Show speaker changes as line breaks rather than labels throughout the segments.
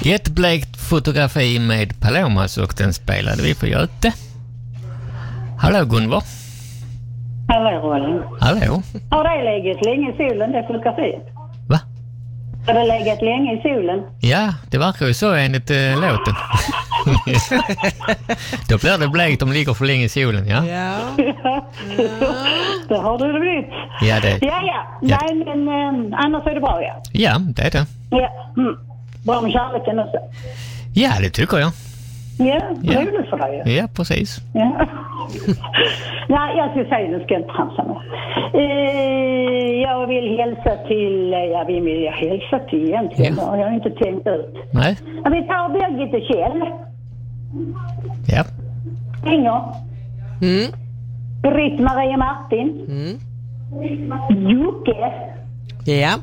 Jätteblekt fotografi med Palomas och den spelade vi på Göte. Hallå Gunvor.
Hallå Roland.
Hallå.
Har det legat länge i solen, det fotografiet?
Va?
Har det legat länge i solen?
Ja, det verkar ju så enligt låten. Då blir det blekt om det ligger för länge i solen, ja?
Ja.
Det har du det blivit.
Ja, det.
Ja. Nej, men annars är det bra, ja.
Ja, det är det.
Ja. Bra med kärleken också.
Ja, det tycker jag.
Ja, det är det för dig.
Ja, precis.
Ja. Nej, jag ska säga, nu ska jag inte tramsa med. Jag vill hälsa till, vi vill hälsa till egentligen. Ja. Jag har inte tänkt ut.
Nej.
Vi tar Birgit och Kjell.
Ja.
Inger. Britt-Maria Martin. Jocke.
Ja.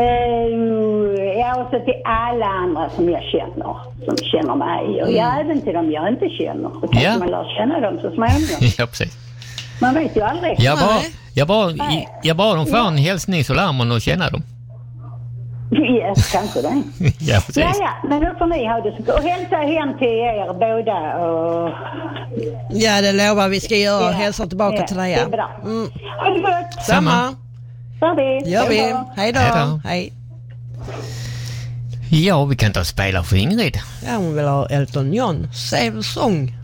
Och så till alla andra som jag känner, som känner mig. Och även till dem jag inte känner. Så kanske man lär känna dem så småningom.
Ja, precis.
Man vet ju aldrig.
Jag bara de får en hälsning så lär man att känna dem.
Ja, kanske det.
Ja, precis.
Ja, men då får ni ha det så. Och hälsa hem till er båda. Och...
Ja, det lovar vi ska göra. Hälsa tillbaka till dig.
Det är bra. Ha det gott.
Samma. Gör vi. Hej då. Hej.
Ja, vi kan ta spela för Ingrid.
Ja, hon vill ha Elton John. Save Song.